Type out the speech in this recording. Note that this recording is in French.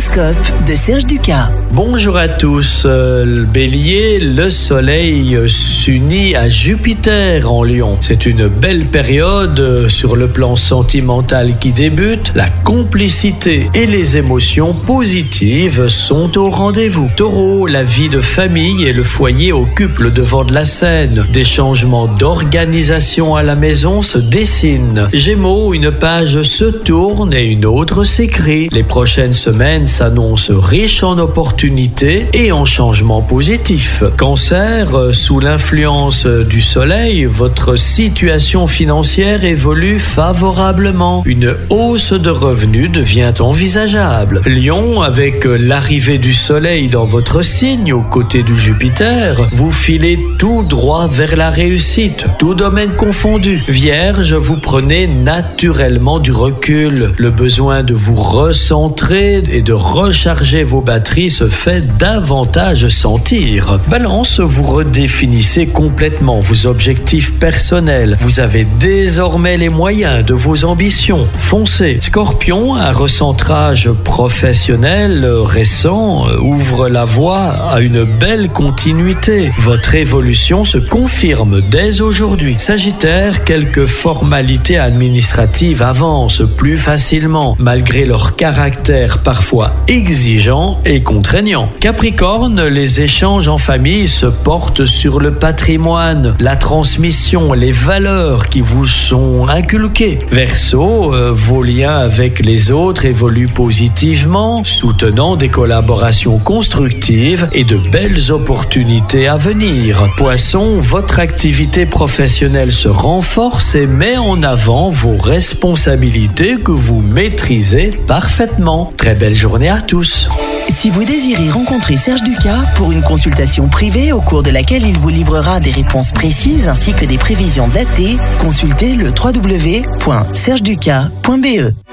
L'horoscope de Serge Ducas. Bonjour à tous. Bélier, le soleil s'unit à Jupiter en Lion. C'est une belle période sur le plan sentimental qui débute. La complicité et les émotions positives sont au rendez-vous. Taureau, la vie de famille et le foyer occupent le devant de la scène. Des changements d'organisation à la maison se dessinent. Gémeaux, une page se tourne et une autre s'écrit. Les prochaines semaines s'annoncent riches en opportunités et en changements positifs. Cancer, sous l'influence du soleil, votre situation financière évolue favorablement. Une hausse de revenus devient envisageable. Lion, avec l'arrivée du soleil dans votre signe aux côtés du Jupiter, vous filez tout droit vers la réussite, tout domaine confondu. Vierge, vous prenez naturellement du recul. Le besoin de vous recentrer et de recharger vos batteries se fait davantage sentir. Balance, vous redéfinissez complètement vos objectifs personnels. Vous avez désormais les moyens de vos ambitions. Foncez. Scorpion, un recentrage professionnel récent ouvre la voie à une belle continuité. Votre évolution se confirme dès aujourd'hui. Sagittaire, quelques formalités administratives avancent plus facilement malgré leur caractère parfois exigeant et contraignant. Capricorne, les échanges en famille se portent sur le patrimoine, la transmission, les valeurs qui vous sont inculquées. Verseau, vos liens avec les autres évoluent positivement, soutenant des collaborations constructives et de belles opportunités à venir. Poisson, votre activité professionnelle se renforce et met en avant vos responsabilités que vous maîtrisez parfaitement. Très belle journée à tous. Si vous désirez rencontrer Serge Ducas pour une consultation privée au cours de laquelle il vous livrera des réponses précises ainsi que des prévisions datées, consultez le www.sergeducas.be.